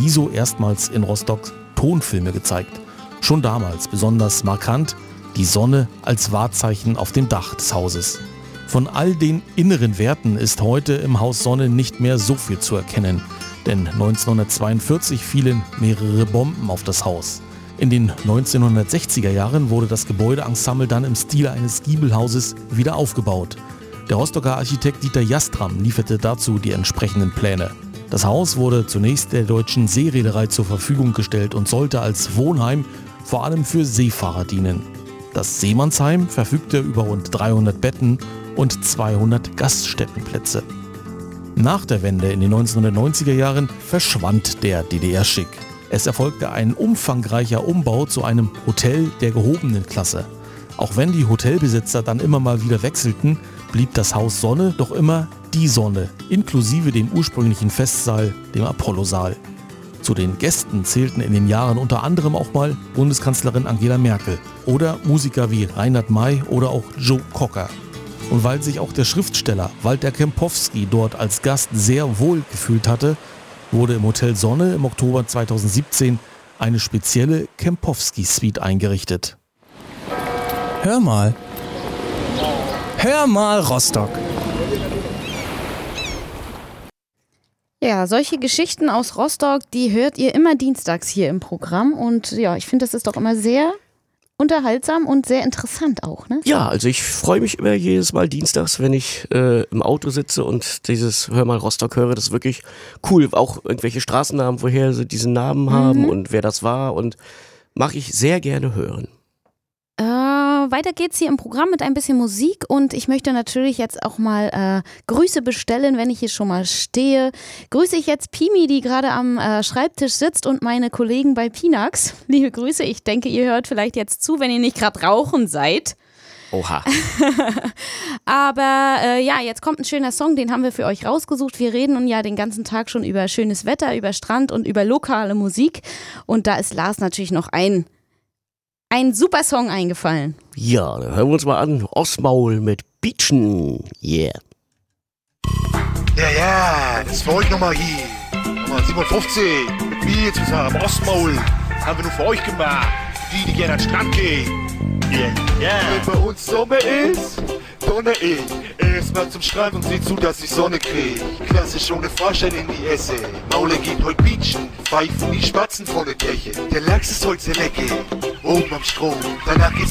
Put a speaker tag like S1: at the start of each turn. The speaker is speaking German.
S1: Wieso erstmals in Rostock Tonfilme gezeigt. Schon damals besonders markant die Sonne als Wahrzeichen auf dem Dach des Hauses. Von all den inneren Werten ist heute im Haus Sonne nicht mehr so viel zu erkennen, denn 1942 fielen mehrere Bomben auf das Haus. In den 1960er Jahren wurde das Gebäudeensemble dann im Stil eines Giebelhauses wieder aufgebaut. Der Rostocker Architekt Dieter Jastram lieferte dazu die entsprechenden Pläne. Das Haus wurde zunächst der Deutschen Seereederei zur Verfügung gestellt und sollte als Wohnheim vor allem für Seefahrer dienen. Das Seemannsheim verfügte über rund 300 Betten und 200 Gaststättenplätze. Nach der Wende in den 1990er Jahren verschwand der DDR-Schick. Es erfolgte ein umfangreicher Umbau zu einem Hotel der gehobenen Klasse. Auch wenn die Hotelbesitzer dann immer mal wieder wechselten, blieb das Haus Sonne doch immer die Sonne, inklusive dem ursprünglichen Festsaal, dem Apollo-Saal. Zu den Gästen zählten in den Jahren unter anderem auch mal Bundeskanzlerin Angela Merkel oder Musiker wie Reinhard May oder auch Joe Cocker. Und weil sich auch der Schriftsteller Walter Kempowski dort als Gast sehr wohl gefühlt hatte, wurde im Hotel Sonne im Oktober 2017 eine spezielle Kempowski-Suite eingerichtet.
S2: Hör mal Rostock.
S3: Ja, solche Geschichten aus Rostock, die hört ihr immer dienstags hier im Programm. Und ja, ich finde, das ist doch immer sehr unterhaltsam und sehr interessant auch, ne?
S4: Ja, also ich freue mich immer jedes Mal dienstags, wenn ich im Auto sitze und dieses Hör mal Rostock höre. Das ist wirklich cool. Auch irgendwelche Straßennamen, woher sie diesen Namen haben und wer das war. Und mache ich sehr gerne hören.
S3: Weiter geht's hier im Programm mit ein bisschen Musik und ich möchte natürlich jetzt auch mal Grüße bestellen, wenn ich hier schon mal stehe. Grüße ich jetzt Pimi, die gerade am Schreibtisch sitzt und meine Kollegen bei Pinax. Liebe Grüße, ich denke, ihr hört vielleicht jetzt zu, wenn ihr nicht gerade rauchen seid.
S4: Oha.
S3: Aber ja, jetzt kommt ein schöner Song, den haben wir für euch rausgesucht. Wir reden nun ja den ganzen Tag schon über schönes Wetter, über Strand und über lokale Musik und da ist Lars natürlich noch ein super Song eingefallen.
S4: Ja, dann hören wir uns mal an. Ostmaul mit Beachen. Yeah.
S5: Ja, das war ich nochmal hier. Nummer 57. Mit mir zusammen. Ostmaul. Haben wir nur für euch gemacht. Die gerne an den Strand gehen. Yeah. Wenn bei uns Sommer ist, donner ich erstmal zum Strand und sieh zu, dass ich Sonne krieg. Klassisch ohne Fahrschein in die Esse. Maule geht heut Beachen, pfeifen die Spatzen vor der Däche. Der Lachs ist heute sehr lecker, oben am Strom. Danach geht's